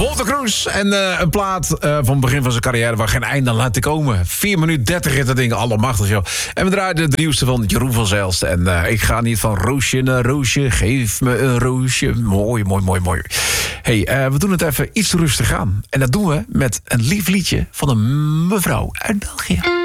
Wolter Kroes en een plaat van het begin van zijn carrière waar geen einde aan laat te komen. 4 minuten 30 is dat ding, allemachtig joh. En we draaiden de nieuwste van Jeroen van Zelst. En ik ga niet van roosje naar roosje, geef me een roosje. Mooi. Hey, we doen het even iets rustig aan. En dat doen we met een lief liedje van een mevrouw uit België.